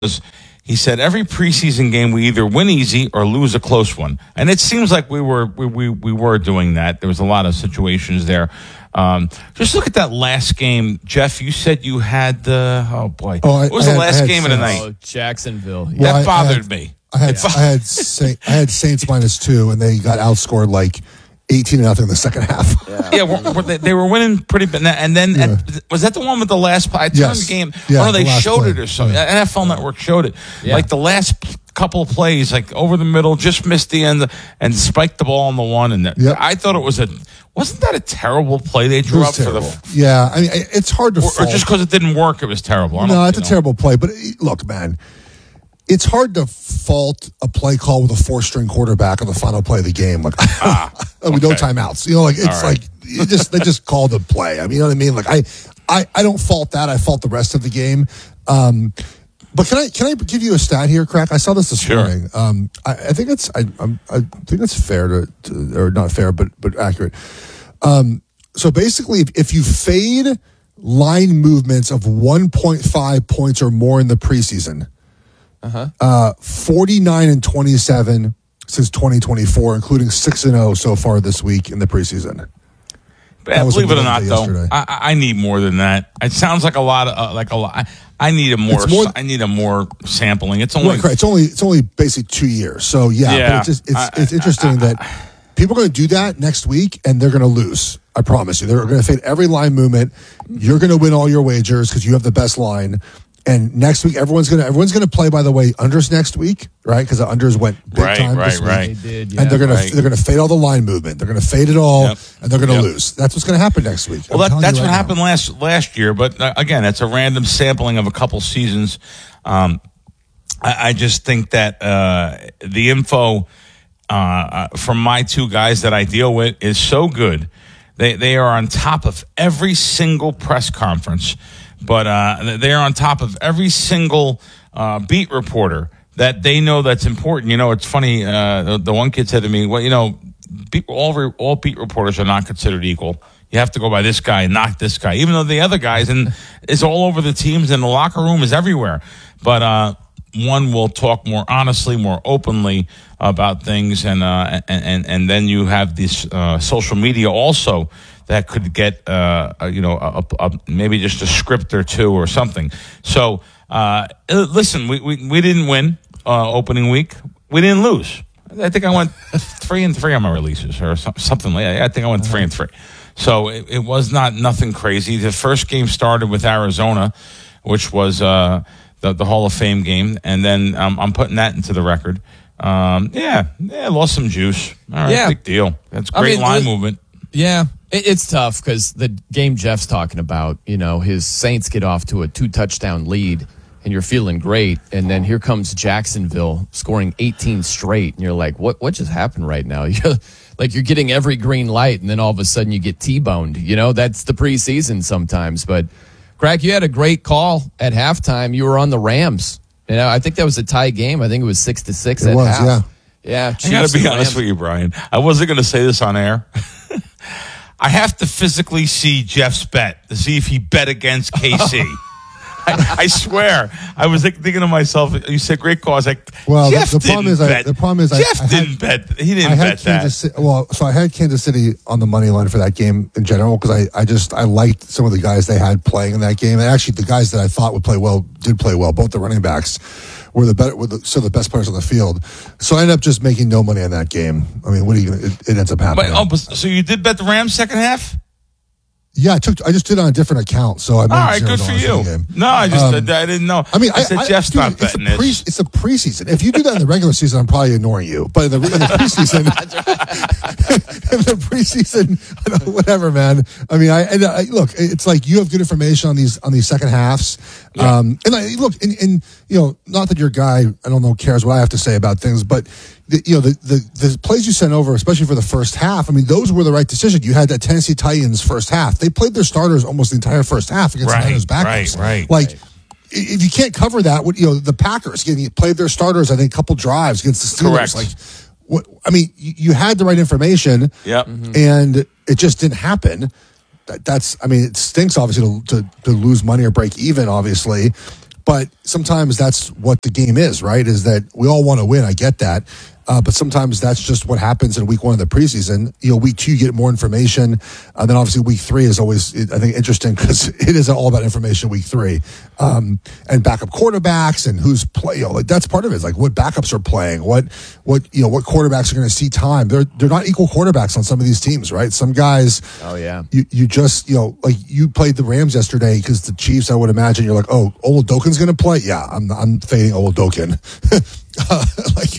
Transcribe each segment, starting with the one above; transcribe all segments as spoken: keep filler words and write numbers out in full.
He said every preseason game we either win easy or lose a close one, and it seems like we were we we, we were doing that. There was a lot of situations there. Um, just look at that last game, Jeff. You said you had the oh boy, oh, I, what was I the had, last game of the night? Oh, Jacksonville. Well, Yeah. that bothered I had, me. I had Yeah. I had Saint, I had Saints minus two, and they got outscored like eighteen to nothing in the second half. Yeah, yeah were, were they, they were winning pretty bad. And then Yeah. at, was that the one with the last play? I turned Yes. the game. Yeah, oh, no, they the last showed play. it or something. Yeah. N F L Network showed it. Yeah. Like the last p- couple of plays, like over the middle, just missed the end and spiked the ball on the one. And that, Yep. I thought it was a. Wasn't that a terrible play they It drew was up for terrible. the? Yeah, I mean, it's hard to Or, or fault. just because it didn't work, it was terrible. I don't- No, it's a you know. terrible play. But look, man, it's hard to fault a play call with a four-string quarterback on the final play of the game. Like, Ah, with no okay. timeouts. You know, like it's All right. like you just they just called the play. I mean, you know what I mean? Like, I, I, I don't fault that. I fault the rest of the game. Um, but can I can I give you a stat here, Crack? I saw this this Sure. morning. Um, I, I think it's I, I'm, I think it's fair to, to or not fair, but but accurate. Um, so basically, if, if you fade line movements of one point five points or more in the preseason, Uh-huh. uh, forty-nine and twenty-seven since twenty twenty-four, including six and oh so far this week in the preseason. But That was believe it or a not, day though, yesterday. I, I need more than that. It sounds like a lot of uh, like a lot. I, I need a more, It's more- I need a more sampling. It's only Right, correct. It's only it's only basically two years. So yeah, Yeah. but it's just, it's I- it's interesting that people are going to do that next week, and they're going to lose. I promise you, they're going to fade every line movement. You're going to win all your wagers because you have the best line. And next week, everyone's going to everyone's going to play. By the way, unders next week, right? Because the unders went big Right, time right, this week. right. They did, yeah. And they're going right. to they're going to fade all the line movement. They're going to fade it all, Yep. and they're going to Yep. lose. That's what's going to happen next week. Well, I'm that, telling that's you what right happened now. last last year. But uh, again, it's a random sampling of a couple seasons. Um, I, I just think that uh, the info uh, uh, from my two guys that I deal with is so good. They they are on top of every single press conference, but uh, they are on top of every single uh, beat reporter that they know that's important. You know, it's funny. Uh, the, the one kid said to me, "Well, you know, beat, all re, all beat reporters are not considered equal. You have to go by this guy, not this guy, even though the other guys and is all over the teams and the locker room is everywhere. But uh, one will talk more honestly, more openly about things, and uh, and, and and then you have this uh, social media also that could get uh, a, you know a, a, maybe just a script or two or something. So uh, listen, we, we we didn't win uh, opening week. We didn't lose. I think I went three and three on my releases or something like that. I think I went three and three. So it, it was not nothing crazy. The first game started with Arizona, which was uh, the, the Hall of Fame game. And then um, I'm putting that into the record. Um, yeah, yeah, lost some juice. All right, Yeah. big deal. That's I great mean, line the- movement. Yeah, it, it's tough because the game Jeff's talking about, you know, his Saints get off to a two-touchdown lead, and you're feeling great, and then here comes Jacksonville scoring eighteen straight, and you're like, what what just happened right now? You're, like, you're getting every green light, and then all of a sudden you get T-boned. You know, that's the preseason sometimes. But, Craig, you had a great call at halftime. You were on the Rams. You know, I think that was a tie game. I think it was six to six It at was, half. yeah. Yeah, I Chiefs got to be and honest Rams. with you, Brian. I wasn't going to say this on air. I have to physically see Jeff's bet to see if he bet against K C. I, I swear, I was like, thinking to myself. You said great cause. Like, Well, the- Jeff the problem didn't is I- bet. the problem is I- Jeff I had- didn't bet. He didn't I had bet that. Kansas City, well, so I had Kansas City on the money line for that game in general because I, I just I liked some of the guys they had playing in that game, and actually the guys that I thought would play well did play well. Both the running backs were the better, were the, so the best players on the field. So I ended up just making no money on that game. I mean, what are you? Gonna, it, it ends up But, happening. oh, but, so you did bet the Rams second half? Yeah, I took. I just did it on a different account, so I made All right, zero good for dollars you. the game. No, I just Um, I didn't know. I mean, I said I, Jeff's dude, not it's a betting pre, this. It's a preseason. If you do that in the regular season, I'm probably ignoring you. But in the, in the preseason, in the preseason, whatever, man. I mean, I, and I look. It's like you have good information on these on these second halves. Yeah. Um, and I, look, and, and you know, not that your guy, I don't know, cares what I have to say about things, but the, you know, the, the the plays you sent over, especially for the first half. I mean, those were the right decision. You had that Tennessee Titans first half. They played their starters almost the entire first half against Right, the Niners backups. right, right, Like. right. If you can't cover that, what you know, the Packers getting played their starters, I think, a couple drives against the Steelers. Correct. Like, what? I mean, you, you had the right information, Yep. and it just didn't happen. That, that's, I mean, it stinks obviously to, to to lose money or break even, obviously, But sometimes that's what the game is, right? Is that we all want to win. I get that. Uh, but sometimes that's just what happens in week one of the preseason. You know, week two, you get more information. And then obviously week three is always, I think, interesting because it isn't all about information week three. Um, and backup quarterbacks and who's play, you know, like that's part of it. It's like what backups are playing, what, what, you know, what quarterbacks are going to see time. They're, they're not equal quarterbacks on some of these teams, right? Some guys, oh yeah, you, you just, you know, like you played the Rams yesterday because the Chiefs, I would imagine you're like, oh, Oladokin's going to play. Yeah, I'm, I'm fading Oladokin. Uh, like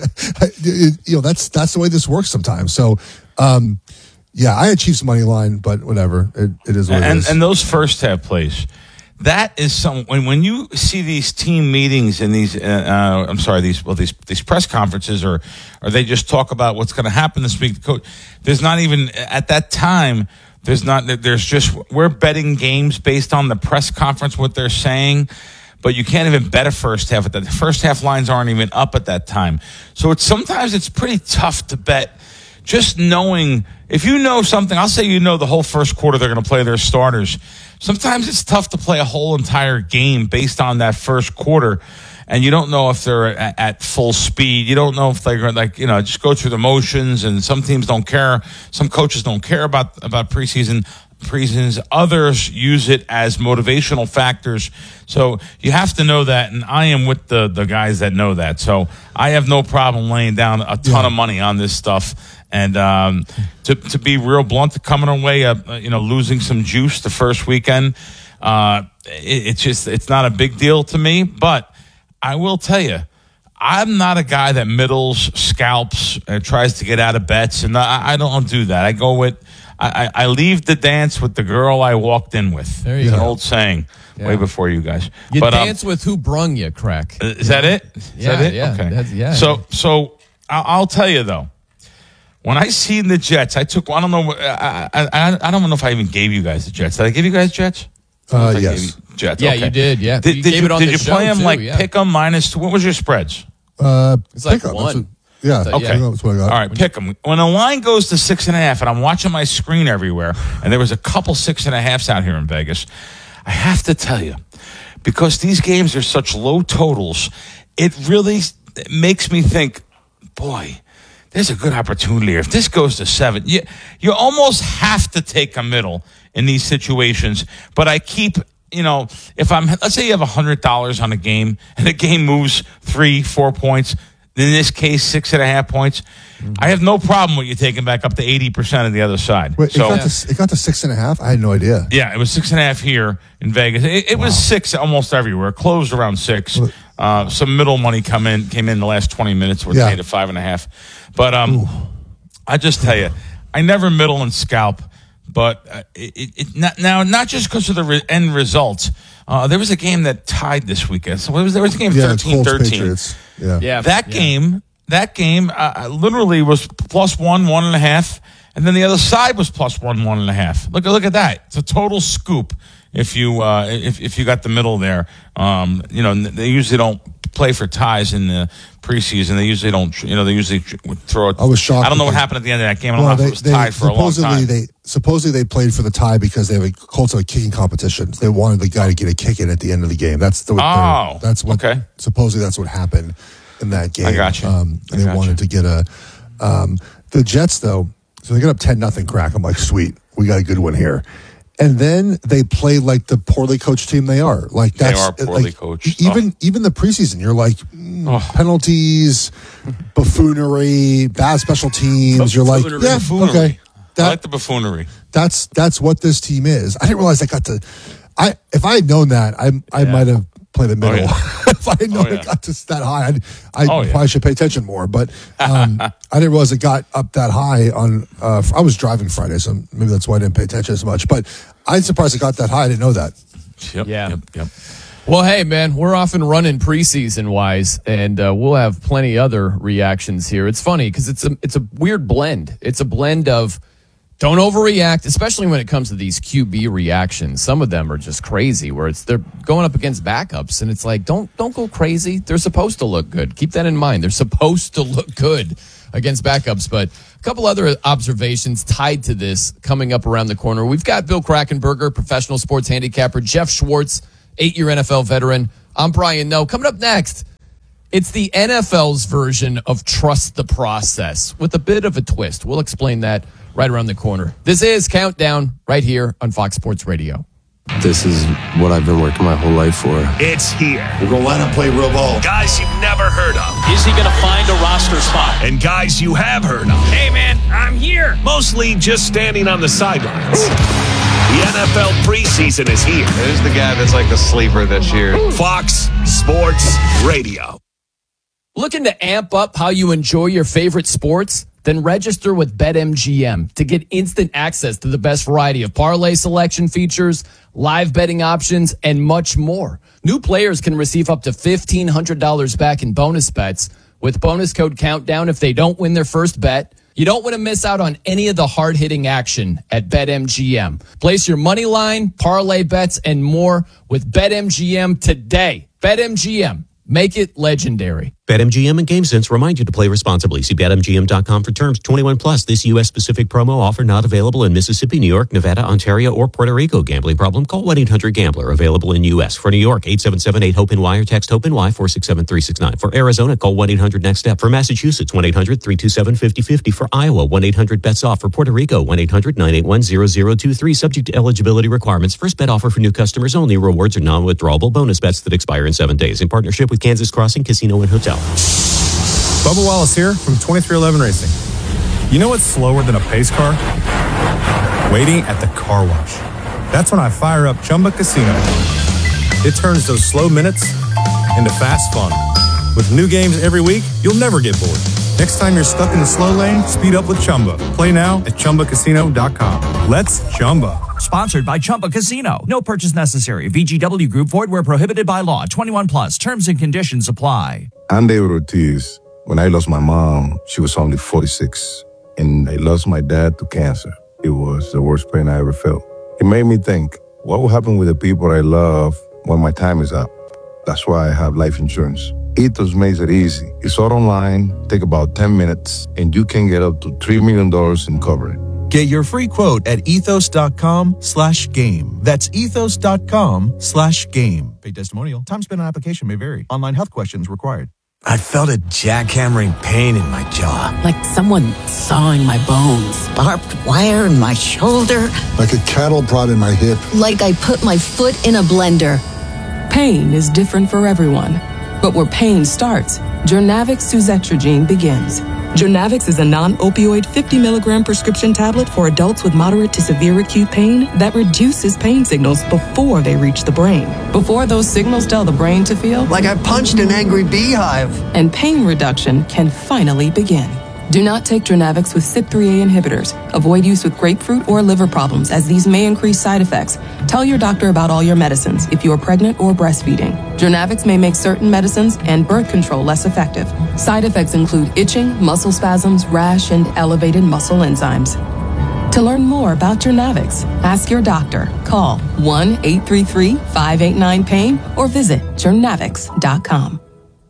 you know, that's that's the way this works sometimes. So, um, yeah, I had Chiefs money line, but whatever, it, it is what and, it is. And those first half plays, that is some when when you see these team meetings and these, uh, uh, I'm sorry, these well these these press conferences, or or they just talk about what's going to happen this week. The coach, there's not even at that time. There's not. There's just we're betting games based on the press conference, what they're saying. But you can't even bet a first half at that. The first half lines aren't even up at that time. So it's sometimes it's pretty tough to bet. Just knowing, if you know something, I'll say you know the whole first quarter they're going to play their starters. Sometimes it's tough to play a whole entire game based on that first quarter. And you don't know if they're at, at full speed. You don't know if they're like, you know, just go through the motions. And some teams don't care. Some coaches don't care about, about preseason. Reasons others use it as motivational factors, so you have to know that, and I am with the the guys that know that. So I have no problem laying down a ton yeah. of money on this stuff, and um, to to be real blunt, coming away, uh, you know, losing some juice the first weekend, uh, it, it's just it's not a big deal to me. But I will tell you, I'm not a guy that middles, scalps, and tries to get out of bets, and I, I don't do that. I go with. I, I leave the dance with the girl I walked in with. There you it's go. An old saying, yeah. way before you guys. You but, dance um, with who brung you, Crack. Is that it? Is yeah, that it? yeah, okay. That's, yeah. So, so I'll, I'll tell you though. When I seen the Jets, I took. I don't know. I, I I don't know if I even gave you guys the Jets. Did I give you guys Jets? Uh, yes. Jets. Yeah, okay. you did. Yeah. Did you did gave you, it on did the you show play them too, like yeah. pick them minus two? What was your spreads? Uh, It's like pick 'em. one. That's what- Yeah. So, Okay. That's what I got. All right, pick them. When a line goes to six and a half, and I'm watching my screen everywhere, and there was a couple six and a halves out here in Vegas, I have to tell you, because these games are such low totals, it really makes me think, boy, there's a good opportunity here. If this goes to seven, you, you almost have to take a middle in these situations. But I keep, you know, if I'm, let's say you have one hundred dollars on a game, and the game moves three, four points, in this case, six and a half points. Mm-hmm. I have no problem with you taking back up to eighty percent of the other side. Wait, so, it, got to, it got to six and a half? I had no idea. yeah, it was six and a half here in Vegas. It, it wow. was six almost everywhere. It closed around six. Uh, some middle money come in came in the last twenty minutes, which yeah. made it five and a half. But um, Ooh. I just tell you, I never middle and scalp. But uh, it, it, it not, now, not just because of the re- end results. Uh, there was a game that tied this weekend. So it was, there was a game yeah, thirteen thirteen. Yeah. yeah, that yeah. game, that game uh, literally was plus one, one and a half, and then the other side was plus one, one and a half. Look, look at that. It's a total scoop if you uh, if if you got the middle there. Um, you know, they usually don't play for ties in the preseason. They usually don't. You know, they usually throw it. I was shocked. I don't know what happened at the end of that game. I don't well, know if they, it was they, tied for a long time. They supposedly they played for the tie because they have a Colts have a kicking competition. They wanted the guy to get a kick in at the end of the game. That's the oh, that's what okay. supposedly that's what happened in that game. I got you. Um, and I they wanted you. to get a um, the Jets though. So they got up ten nothing. Crack. I'm like, sweet, we got a good one here. And then they play like the poorly coached team they are. Like that's they are poorly like, coached. Even oh. even the preseason, you're like mm, oh. penalties, buffoonery, bad special teams. You're like, yeah, buffoonery. okay. That, I like the buffoonery. That's that's what this team is. I didn't realize I got to. I if I had known that, I I Yeah. might have played the middle. Oh, yeah. If I had known Oh, yeah. it got to that high, I'd, I Oh, yeah. probably should pay attention more. But um, I didn't realize it got up that high. On uh, I was driving Friday, so maybe that's why I didn't pay attention as much. But I'm surprised it got that high. I didn't know that. Yep, Yeah. Yep. Yep. Well, hey, man, we're off and running preseason wise, and uh, we'll have plenty other reactions here. It's funny because it's a it's a weird blend. It's a blend of don't overreact, especially when it comes to these Q B reactions. Some of them are just crazy, where it's they're going up against backups, and it's like don't don't go crazy. They're supposed to look good. Keep that in mind. They're supposed to look good against backups. But a couple other observations tied to this coming up around the corner. We've got Bill Krackomberger, professional sports handicapper, Jeff Schwartz, eight-year N F L veteran, I'm Brian Noe. Coming up next, it's the N F L's version of Trust the Process with a bit of a twist. We'll explain that right around the corner. This is Countdown right here on Fox Sports Radio. This is what I've been working my whole life for. It's here. We're going to line up, play real ball. Guys you've never heard of. Is he going to find a roster spot? And guys you have heard of. Hey, man, I'm here. Mostly just standing on the sidelines. The N F L preseason is here. Who's the guy that's like the sleeper this year? Fox Sports Radio. Looking to amp up how you enjoy your favorite sports? Then register with BetMGM to get instant access to the best variety of parlay selection features, live betting options, and much more. New players can receive up to fifteen hundred dollars back in bonus bets with bonus code Countdown if they don't win their first bet. You don't want to miss out on any of the hard-hitting action at BetMGM. Place your money line, parlay bets, and more with BetMGM today. BetMGM. Make it legendary. BetMGM and GameSense remind you to play responsibly. See Bet M G M dot com for terms. twenty-one plus. This U S-specific promo offer not available in Mississippi, New York, Nevada, Ontario, or Puerto Rico. Gambling problem? Call one eight hundred gambler. Available in U S. For New York, eight seven seven eight hope N Y or text HOPE-NY four six seven three six nine. For Arizona, call one eight hundred next step. For Massachusetts, one eight hundred three two seven five zero five zero. For Iowa, one eight hundred bets off. For Puerto Rico, one eight hundred nine eight one zero zero two three. Subject to eligibility requirements. First bet offer for new customers only. Rewards are non-withdrawable bonus bets that expire in seven days. In partnership with Kansas Crossing Casino and Hotel. Bubba Wallace here from twenty-three eleven Racing. You know what's slower than a pace car? Waiting at the car wash. That's when I fire up Chumba Casino. It turns those slow minutes into fast fun. With new games every week, you'll never get bored. Next time you're stuck in the slow lane, speed up with Chumba. Play now at Chumba Casino dot com. Let's Chumba. Sponsored by Chumba Casino. No purchase necessary. V G W Group. Void where prohibited by law. twenty-one plus. Terms and conditions apply. I'm David Ortiz. When I lost my mom, she was only forty-six. And I lost my dad to cancer. It was the worst pain I ever felt. It made me think, what will happen with the people I love when my time is up? That's why I have life insurance. Ethos makes it easy. It's all online, take about ten minutes, and you can get up to three million dollars in coverage. Get your free quote at ethos.com slash game. That's ethos.com slash game. Paid testimonial. Time spent on application may vary. Online health questions required. I felt a jackhammering pain in my jaw. Like someone sawing my bones. Barbed wire in my shoulder. Like a cattle prod in my hip. Like I put my foot in a blender. Pain is different for everyone. But where pain starts, Journavx Suzetrigine begins. Journavx is a non-opioid fifty milligram prescription tablet for adults with moderate to severe acute pain that reduces pain signals before they reach the brain. Before those signals tell the brain to feel like I punched an angry beehive. And pain reduction can finally begin. Do not take Journavx with C Y P three A inhibitors. Avoid use with grapefruit or liver problems, as these may increase side effects. Tell your doctor about all your medicines if you are pregnant or breastfeeding. Journavx may make certain medicines and birth control less effective. Side effects include itching, muscle spasms, rash, and elevated muscle enzymes. To learn more about Journavx, ask your doctor. Call one eight three three, five eight nine, pain or visit journavx dot com.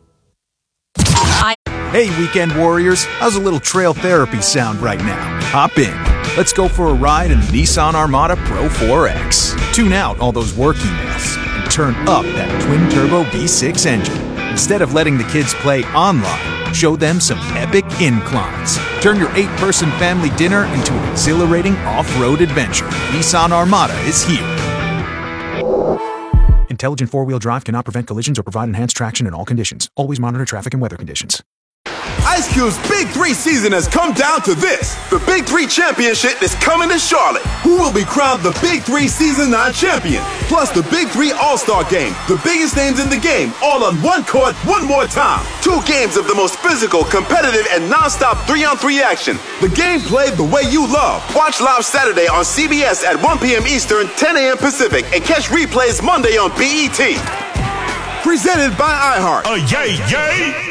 Hey, weekend warriors, how's a little trail therapy sound right now? Hop in. Let's go for a ride in the Nissan Armada Pro four X. Tune out all those work emails and turn up that twin-turbo V six engine. Instead of letting the kids play online, show them some epic inclines. Turn your eight-person family dinner into an exhilarating off-road adventure. Nissan Armada is here. Intelligent four-wheel drive cannot prevent collisions or provide enhanced traction in all conditions. Always monitor traffic and weather conditions. Ice Cube's Big Three season has come down to this. The Big Three Championship is coming to Charlotte. Who will be crowned the Big Three Season nine champion? Plus the Big Three All-Star Game. The biggest names in the game, all on one court, one more time. Two games of the most physical, competitive, and non-stop three-on-three action. The game played the way you love. Watch live Saturday on C B S at one p.m. Eastern, ten a.m. Pacific, and catch replays Monday on B E T. Presented by iHeart. Oh, yay, yay!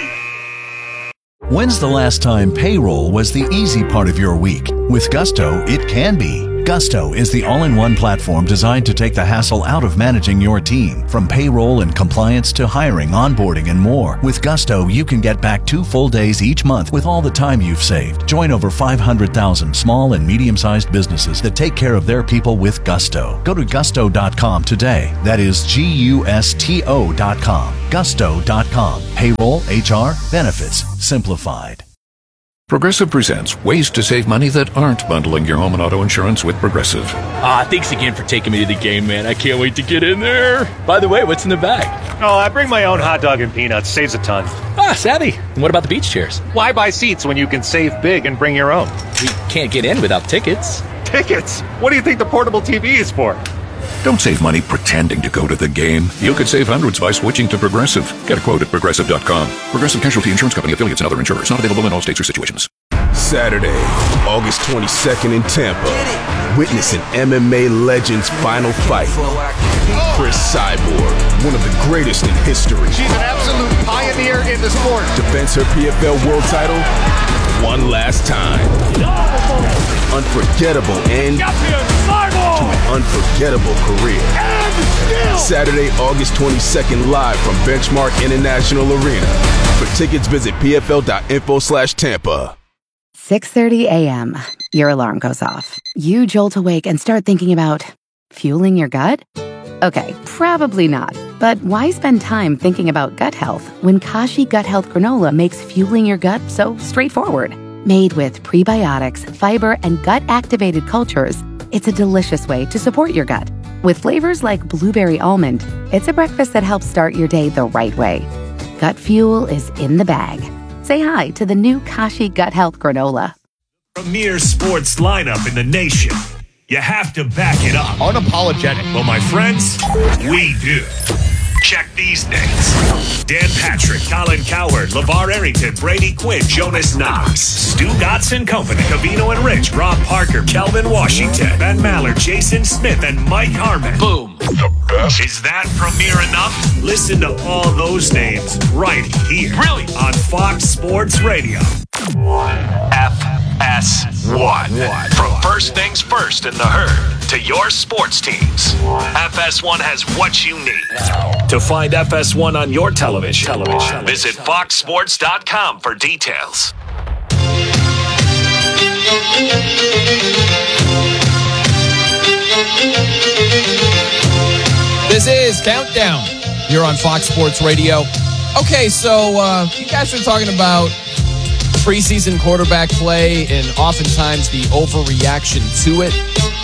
When's the last time payroll was the easy part of your week? With Gusto, it can be. Gusto is the all-in-one platform designed to take the hassle out of managing your team, from payroll and compliance to hiring, onboarding, and more. With Gusto, you can get back two full days each month with all the time you've saved. Join over five hundred thousand small and medium-sized businesses that take care of their people with Gusto. Go to gusto dot com today. That is G U S T O dot com. gusto dot com. Payroll, H R, benefits, simplified. Progressive presents ways to save money that aren't bundling your home and auto insurance with Progressive. Ah, thanks again for taking me to the game, man. I can't wait to get in there. By the way, what's in the bag? Oh, I bring my own hot dog and peanuts. Saves a ton. Ah, savvy. And what about the beach chairs? Why buy seats when you can save big and bring your own? We can't get in without tickets. Tickets? What do you think the portable T V is for? Don't save money pretending to go to the game. You could save hundreds by switching to Progressive. Get a quote at progressive dot com. Progressive Casualty Insurance Company, affiliates, and other insurers. Not available in all states or situations. Saturday, August twenty-second in Tampa. Witness an M M A legend's final fight. Chris Cyborg, one of the greatest in history. She's an absolute pioneer in the sport. Defends her P F L world title one last time. Unforgettable end to an unforgettable career. Saturday, August twenty-second, live from Benchmark International Arena. For tickets, visit P F L dot info slash Tampa. six thirty a.m. Your alarm goes off. You jolt awake and start thinking about fueling your gut? Okay, probably not. But why spend time thinking about gut health when Kashi Gut Health Granola makes fueling your gut so straightforward? Made with prebiotics, fiber, and gut-activated cultures, it's a delicious way to support your gut. With flavors like blueberry almond, it's a breakfast that helps start your day the right way. Gut fuel is in the bag. Say hi to the new Kashi Gut Health Granola. Premier sports lineup in the nation. You have to back it up. Unapologetic. Well, my friends, we do. Check these names. Dan Patrick, Colin Cowherd, LeVar Arrington, Brady Quinn, Jonas Knox, Stu Dotson Company, Cavino and Rich, Rob Parker, Kelvin Washington, Ben Mallard, Jason Smith, and Mike Harmon. Boom. The best. Is that premier enough? Listen to all those names right here. Really? On Fox Sports Radio. F S one. From first things first in the herd to your sports teams, F S one has what you need. To find F S one on your television, television. visit fox sports dot com for details. This is Countdown here on Fox Sports Radio. Okay, so uh, you guys are talking about preseason quarterback play and oftentimes the overreaction to it.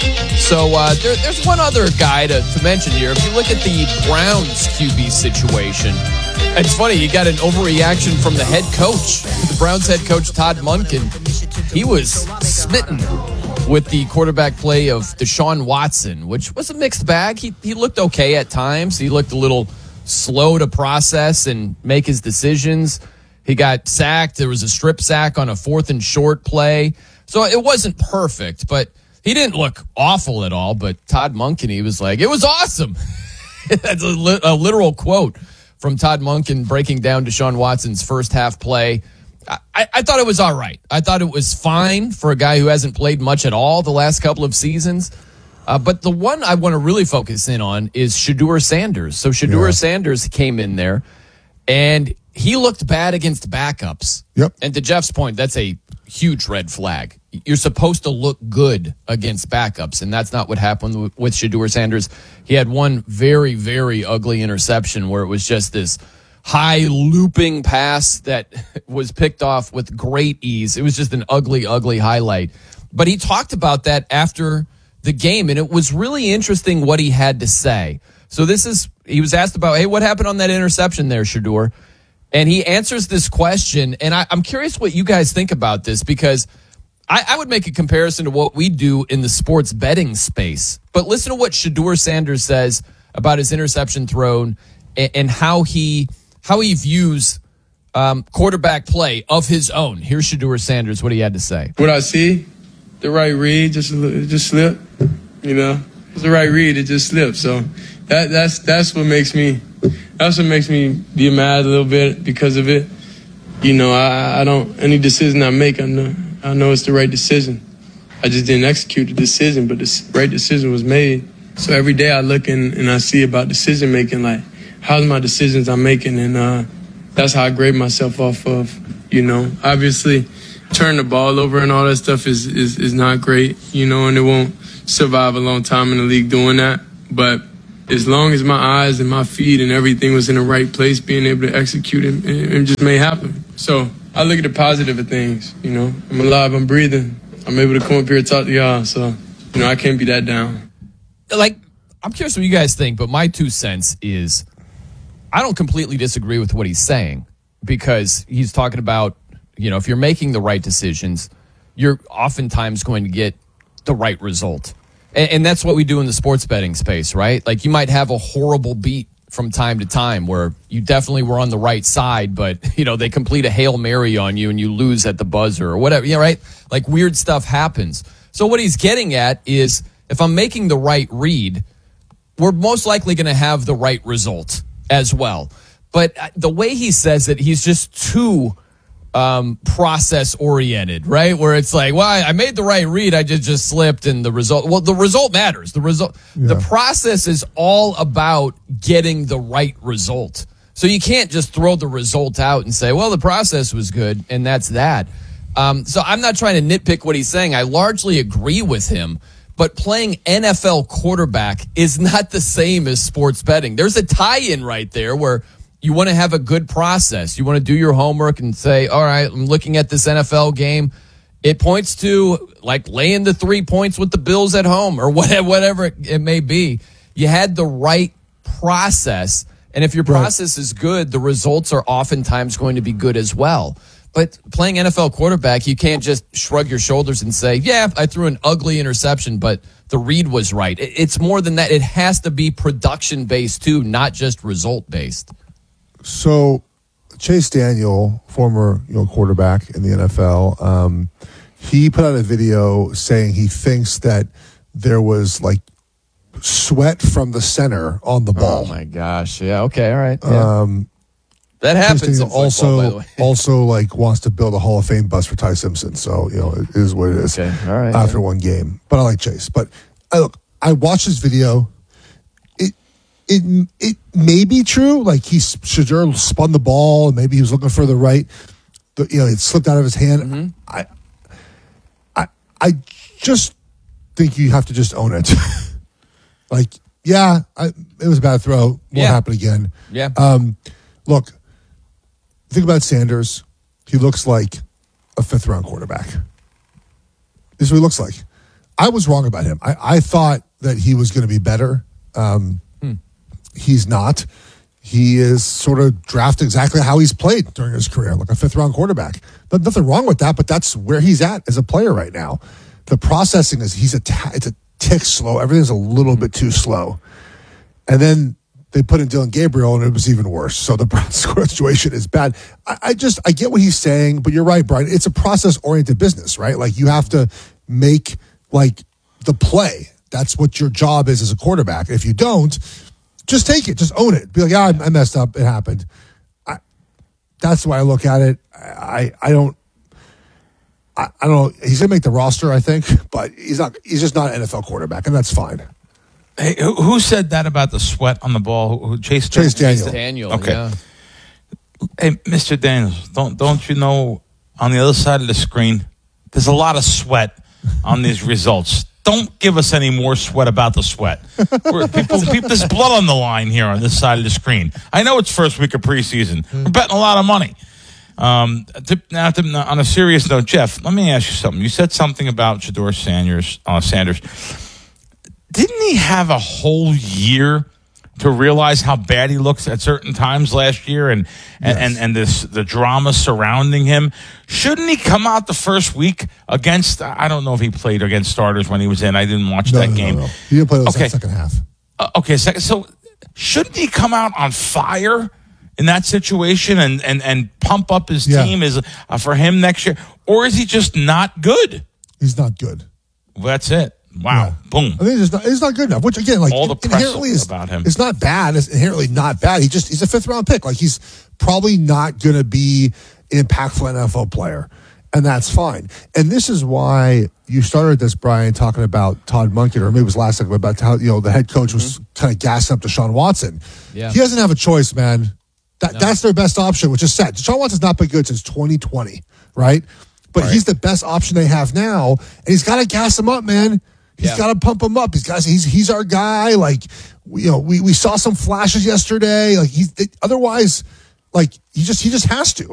So uh, there, there's one other guy to, to mention here. If you look at the Browns Q B situation, it's funny, you got an overreaction from the head coach. The Browns head coach, Todd Monken, he was smitten with the quarterback play of Deshaun Watson, which was a mixed bag. He, he looked okay at times. He looked a little slow to process and make his decisions. He got sacked. There was a strip sack on a fourth and short play. So it wasn't perfect, but he didn't look awful at all. But Todd Monken, he was like, it was awesome. That's a, li- a literal quote from Todd Monken breaking down Deshaun Watson's first half play. I, I thought it was all right. I thought it was fine for a guy who hasn't played much at all the last couple of seasons. Uh, but the one I want to really focus in on is Shedeur Sanders. So Shedeur yeah. Sanders came in there, and he looked bad against backups. Yep. And to Jeff's point, that's a huge red flag. You're supposed to look good against backups, and that's not what happened with, with Shedeur Sanders. He had one very, very ugly interception where it was just this high looping pass that was picked off with great ease. It was just an ugly, ugly highlight. But he talked about that after the game, and it was really interesting what he had to say. So this is, he was asked about, hey, what happened on that interception there, Shedeur? And he answers this question, and I, I'm curious what you guys think about this, because I, I would make a comparison to what we do in the sports betting space. But listen to what Shedeur Sanders says about his interception thrown and, and how he how he views um, quarterback play of his own. Here's Shedeur Sanders, what he had to say. What I see, the right read, just it just slipped. You know, it's the right read, it just slipped. So that that's that's what makes me that's what makes me be mad a little bit because of it. You know, I I don't any decision I make, I know I know it's the right decision. I just didn't execute the decision, but the right decision was made. So every day I look in and I see about decision making, like how's my decisions I'm making, and uh, that's how I grade myself off of. You know, obviously, turn the ball over and all that stuff is, is is not great. You know, and it won't survive a long time in the league doing that. But as long as my eyes and my feet and everything was in the right place, being able to execute it, it, it just may happen. So I look at the positive of things. You know, I'm alive, I'm breathing. I'm able to come up here and talk to y'all, so, you know, I can't be that down. Like, I'm curious what you guys think, but my two cents is I don't completely disagree with what he's saying, because he's talking about, you know, if you're making the right decisions, you're oftentimes going to get the right result. And, and that's what we do in the sports betting space, right? Like, you might have a horrible beat from time to time where you definitely were on the right side, but, you know, they complete a Hail Mary on you and you lose at the buzzer or whatever, you know, right? Like, weird stuff happens. So what he's getting at is, if I'm making the right read, we're most likely going to have the right result as well. But the way he says it, he's just too um, process-oriented, right? Where it's like, well, I made the right read, I just, just slipped, and the result, well, the result matters. The result, yeah. The process is all about getting the right result. So you can't just throw the result out and say, well, the process was good, and that's that. Um, so I'm not trying to nitpick what he's saying. I largely agree with him. But playing N F L quarterback is not the same as sports betting. There's a tie-in right there where you want to have a good process. You want to do your homework and say, all right, I'm looking at this N F L game. It points to, like, laying the three points with the Bills at home or whatever, whatever it may be. You had the right process, and if your process is good, the results are oftentimes going to be good as well. But playing N F L quarterback, you can't just shrug your shoulders and say, yeah, I threw an ugly interception, but the read was right. It's more than that. It has to be production-based, too, not just result-based. So Chase Daniel, former you know quarterback in the N F L, um, he put out a video saying he thinks that there was, like, sweat from the center on the ball. Oh, my gosh. Yeah, okay, all right. Yeah. Um That happens in football, also, by the way. also, like, wants to build a Hall of Fame bus for Ty Simpson. So, you know, it is what it is. Okay, all right. After yeah. one game. But I like Chase. But, I, look, I watched this video. It it it may be true. Like, he, Shedeur spun the ball, and maybe he was looking for the right. The, you know, it slipped out of his hand. Mm-hmm. I, I, I just think you have to just own it. Like, yeah, I, it was a bad throw. Won't yeah. happen again. Yeah. Um, look. Think about Sanders. He looks like a fifth-round quarterback. This is what he looks like. I was wrong about him. I, I thought that he was going to be better. Um, hmm. He's not. He is sort of drafted exactly how he's played during his career, like a fifth-round quarterback. But nothing wrong with that, but that's where he's at as a player right now. The processing is he's a t- it's a tick slow. Everything's a little hmm. bit too slow. And then they put in Dylan Gabriel, and it was even worse. So the Browns score situation is bad. I, I just, I get what he's saying, but you're right, Brian. It's a process-oriented business, right? Like, you have to make, like, the play. That's what your job is as a quarterback. If you don't, just take it. Just own it. Be like, yeah, I, I messed up. It happened. I, that's the way I look at it. I, I don't, I, I don't know. He's going to make the roster, I think, but he's not, he's just not an N F L quarterback, and that's fine. Hey, who, who said that about the sweat on the ball? Who, who, Chase, Chase Daniel. Chase Daniel. Okay. Yeah. Hey, Mister Daniels, don't don't you know on the other side of the screen, there's a lot of sweat on these results. Don't give us any more sweat about the sweat. We're, people, people, there's blood on the line here on this side of the screen. I know it's first week of preseason. We're betting a lot of money. Um, to, now, to, on a serious note, Jeff, let me ask you something. You said something about Shedeur Sanders. Uh, Sanders. Didn't he have a whole year to realize how bad he looks at certain times last year, and and, yes. and, and this the drama surrounding him? Shouldn't he come out the first week against, I don't know if he played against starters when he was in. I didn't watch no, that no, game. No, no. He didn't play the okay. second half. Uh, okay, second. So shouldn't he come out on fire in that situation and, and, and pump up his yeah. team is uh, for him next year? Or is he just not good? He's not good. Well, that's it. Wow. Yeah. Boom. I think it's not, it's not good enough, which, again, like, all the inherently is, about him. It's not bad. It's inherently not bad. He just, he's a fifth round pick. Like, he's probably not going to be an impactful N F L player, and that's fine. And this is why you started this, Brian, talking about Todd Monken, or maybe it was last segment, about how, you know, the head coach was mm-hmm. kind of gassing up Deshaun Watson. Yeah. He doesn't have a choice, man. That No. That's their best option, which is set. Deshaun Watson's not been good since twenty twenty, right? But right. he's the best option they have now, and he's got to gas him up, man. He's Yeah. got to pump him up. He's got he's he's our guy. Like, we, you know, we we saw some flashes yesterday. Like, he's it, otherwise, like he just he just has to.